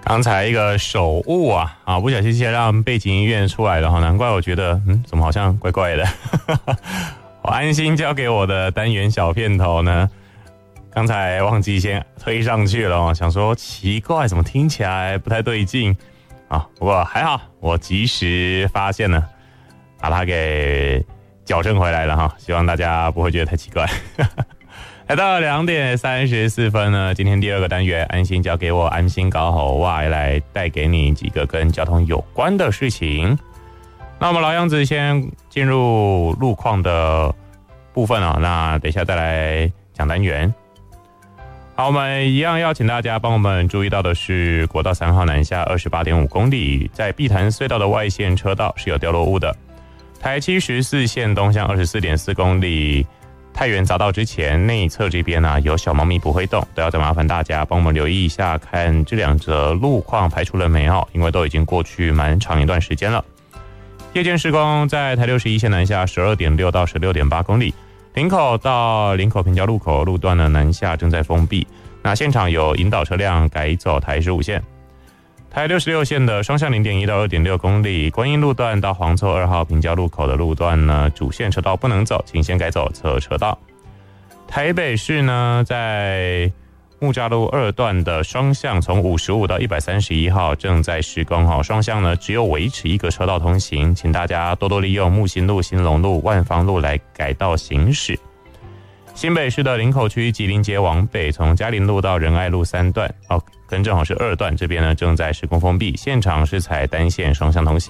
刚才一个手误不小心先让背景音乐出来了，难怪我觉得怎么好像怪怪的。我安心交给我的单元小片头呢，刚才忘记先推上去了，想说奇怪怎么听起来不太对劲不过还好我及时发现了，把它给矫正回来了希望大家不会觉得太奇怪。来到2点34分呢，今天第2个单元安心交给我，安心搞好要来带给你几个跟交通有关的事情。那我们老样子先进入路况的部分那等一下再来讲单元。好，我们一样要请大家帮我们注意到的是，国道3号南下 28.5 公里，在碧潭隧道的外线车道是有掉落物的。台74线东向 24.4 公里太原匝道之前内侧这边有小猫咪不会动，都要再麻烦大家帮我们留意一下，看这2则路况排除了没因为都已经过去蛮长一段时间了。夜间施工在台61线南下 12.6 到 16.8 公里，林口到林口平交路口路段呢南下正在封闭，那现场有引导车辆改走台15线。台66线的双向 0.1 到 2.6 公里，观音路段到黄厝2号平交路口的路段呢，主线车道不能走，请先改走侧车道。台北市呢，在木栅路2段的双向从55到131号正在施工双向呢只有维持1个车道通行，请大家多多利用木星路、兴隆路、万芳路来改道行驶。新北市的林口区吉林街往北，从嘉林路到仁爱路3段更正好是2段，这边呢正在施工封闭，现场是采单线双向通行。